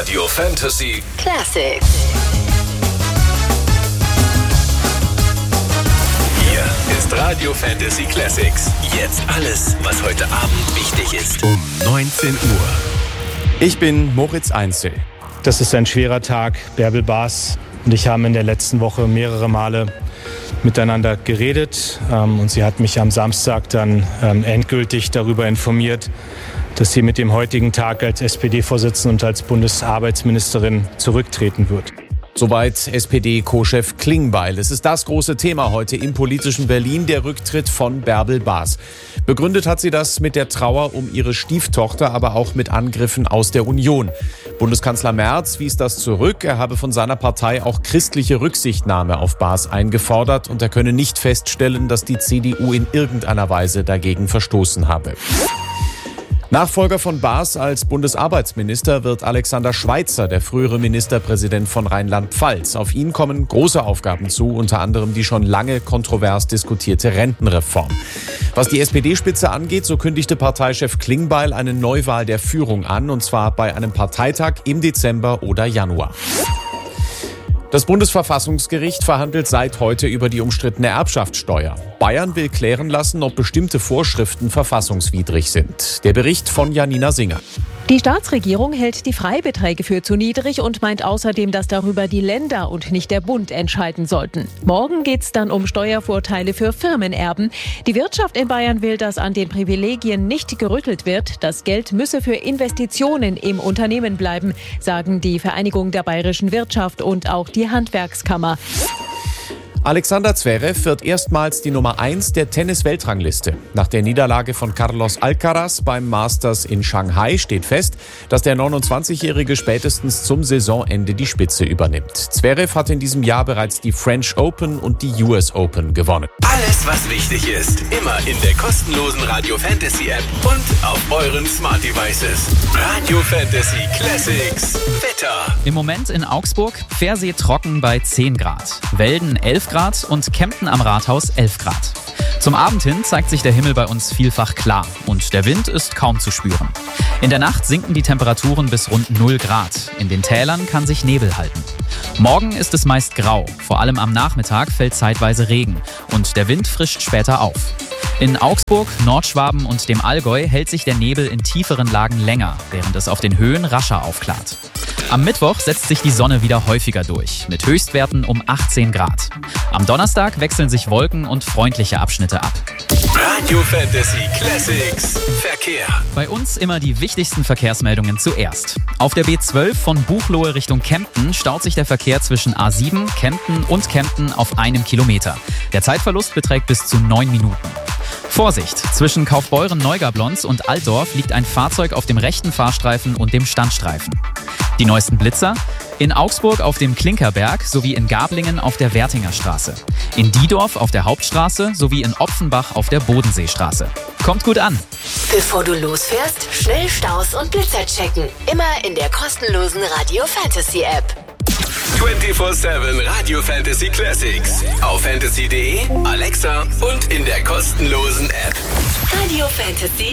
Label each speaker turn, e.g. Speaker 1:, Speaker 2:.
Speaker 1: Radio Fantasy
Speaker 2: Classics.
Speaker 1: Hier ist Radio Fantasy Classics. Jetzt alles, was heute Abend wichtig ist. Um 19 Uhr.
Speaker 3: Ich bin Moritz Einzel.
Speaker 4: Das ist ein schwerer Tag. Bärbel Baas und ich haben in der letzten Woche mehrere Male miteinander geredet. Und sie hat mich am Samstag dann endgültig darüber informiert, dass sie mit dem heutigen Tag als SPD-Vorsitzende und als Bundesarbeitsministerin zurücktreten wird.
Speaker 3: Soweit SPD-Co-Chef Klingbeil. Es ist das große Thema heute im politischen Berlin, der Rücktritt von Bärbel Baas. Begründet hat sie das mit der Trauer um ihre Stieftochter, aber auch mit Angriffen aus der Union. Bundeskanzler Merz wies das zurück. Er habe von seiner Partei auch christliche Rücksichtnahme auf Baas eingefordert und er könne nicht feststellen, dass die CDU in irgendeiner Weise dagegen verstoßen habe. Nachfolger von Baas als Bundesarbeitsminister wird Alexander Schweitzer, der frühere Ministerpräsident von Rheinland-Pfalz. Auf ihn kommen große Aufgaben zu, unter anderem die schon lange kontrovers diskutierte Rentenreform. Was die SPD-Spitze angeht, so kündigte Parteichef Klingbeil eine Neuwahl der Führung an, und zwar bei einem Parteitag im Dezember oder Januar. Das Bundesverfassungsgericht verhandelt seit heute über die umstrittene Erbschaftssteuer. Bayern will klären lassen, ob bestimmte Vorschriften verfassungswidrig sind. Der Bericht von Janina Singer.
Speaker 5: Die Staatsregierung hält die Freibeträge für zu niedrig und meint außerdem, dass darüber die Länder und nicht der Bund entscheiden sollten. Morgen geht es dann um Steuervorteile für Firmenerben. Die Wirtschaft in Bayern will, dass an den Privilegien nicht gerüttelt wird. Das Geld müsse für Investitionen im Unternehmen bleiben, sagen die Vereinigung der bayerischen Wirtschaft und auch die Handwerkskammer.
Speaker 3: Alexander Zverev wird erstmals die Nummer 1 der Tennis-Weltrangliste. Nach der Niederlage von Carlos Alcaraz beim Masters in Shanghai steht fest, dass der 29-Jährige spätestens zum Saisonende die Spitze übernimmt. Zverev hat in diesem Jahr bereits die French Open und die US Open gewonnen.
Speaker 1: Alles, was wichtig ist, immer in der kostenlosen Radio Fantasy App und auf euren Smart Devices. Radio Fantasy Classics. Wetter.
Speaker 6: Im Moment in Augsburg Pfersee trocken bei 10 Grad, Welden 11 Grad und Kempten am Rathaus 11 Grad. Zum Abend hin zeigt sich der Himmel bei uns vielfach klar und der Wind ist kaum zu spüren. In der Nacht sinken die Temperaturen bis rund 0 Grad. In den Tälern kann sich Nebel halten. Morgen ist es meist grau, vor allem am Nachmittag fällt zeitweise Regen und der Wind frischt später auf. In Augsburg, Nordschwaben und dem Allgäu hält sich der Nebel in tieferen Lagen länger, während es auf den Höhen rascher aufklart. Am Mittwoch setzt sich die Sonne wieder häufiger durch, mit Höchstwerten um 18 Grad. Am Donnerstag wechseln sich Wolken und freundliche Abschnitte ab.
Speaker 1: Radio Fantasy Classics. Verkehr.
Speaker 6: Bei uns immer die wichtigsten Verkehrsmeldungen zuerst. Auf der B12 von Buchloe Richtung Kempten staut sich der Verkehr zwischen A7, Kempten und Kempten auf 1 Kilometer. Der Zeitverlust beträgt bis zu 9 Minuten. Vorsicht! Zwischen Kaufbeuren-Neugablonz und Altdorf liegt ein Fahrzeug auf dem rechten Fahrstreifen und dem Standstreifen. Die neuesten Blitzer? In Augsburg auf dem Klinkerberg sowie in Gablingen auf der Wertinger Straße. In Diedorf auf der Hauptstraße sowie in Opfenbach auf der Bodenseestraße. Kommt gut an!
Speaker 2: Bevor du losfährst, schnell Staus und Blitzer checken. Immer in der kostenlosen Radio Fantasy App.
Speaker 1: 24/7 Radio Fantasy Classics. Auf fantasy.de, Alexa und in der kostenlosen App.
Speaker 2: Radio Fantasy